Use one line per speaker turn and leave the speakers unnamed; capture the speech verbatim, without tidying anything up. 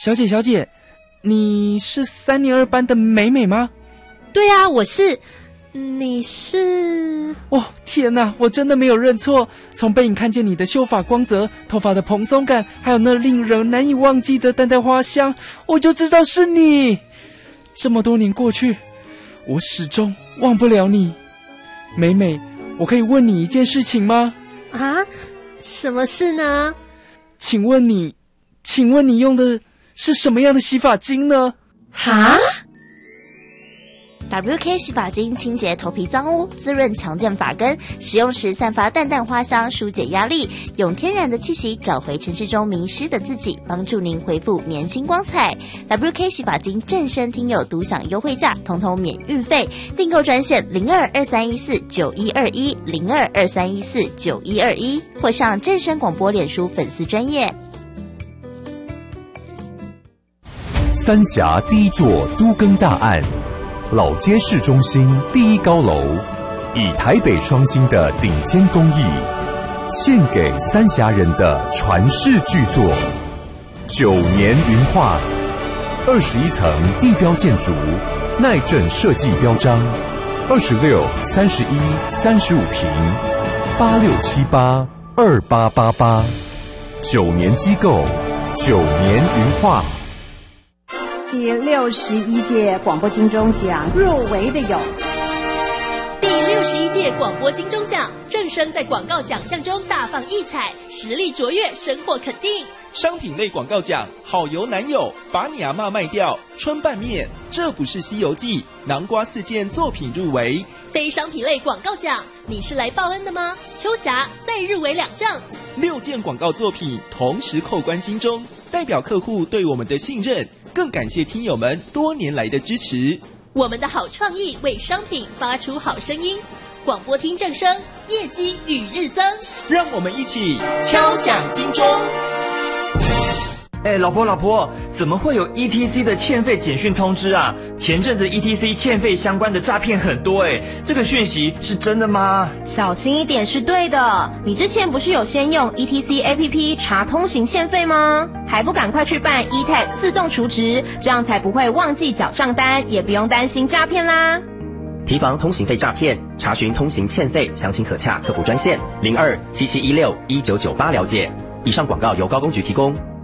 小姐小姐，你是三年二班的美美吗？
对啊，我是。你是？
哦，天哪，我真的没有认错。从背影看见你的秀发光泽，头发的蓬松感，还有那令人难以忘记的淡淡花香，我就知道是你。这么多年过去，我始终忘不了你。美美，我可以问你一件事情吗？
啊？什么事呢？
请问你，请问你用的是什么样的洗发精呢？
哈
？W K 洗发精清洁头皮脏污，滋润强健发根，使用时散发淡淡花香，疏解压力，用天然的气息找回城市中迷失的自己，帮助您恢复年轻光彩。W K 洗发精正身听友独享优惠价，通通免运费，订购专线零二二三一四九一二一零二二三一四九一二一，或上正声广播脸书粉丝专页。
三峡第一座都更大案。老街市中心第一高楼，以台北双星的顶尖工艺，献给三峡人的传世巨作《九年云画》，二十一层地标建筑，耐震设计标章，二十六、三十一、三十五平，八六七八二八八八，九年机构，九年云画。
第六十一届广播金钟奖入围的有
第六十一届广播金钟奖，正声在广告奖项中大放异彩，实力卓越，深获肯定。
商品类广告奖，好油男友，把你阿嬷卖掉，春拌面，这不是西游记，南瓜四件作品入围。
非商品类广告奖，你是来报恩的吗？秋霞再入围两项，
六件广告作品同时扣关金钟，代表客户对我们的信任，更感谢听友们多年来的支持。
我们的好创意为商品发出好声音，广播听正声，业绩与日增。
让我们一起敲响金钟。
哎，老婆老婆，怎么会有 E T C 的欠费简讯通知啊？前阵子 E T C 欠费相关的诈骗很多哎，这个讯息是真的吗？
小心一点是对的。你之前不是有先用 E T C A P P 查通行欠费吗？还不赶快去办 E T A G 自动储值，这样才不会忘记缴账单，也不用担心诈骗啦。
提防通行费诈骗，查询通行欠费详情可洽客服专线零二七七一六一九九八了解。以上广告由高公局提供。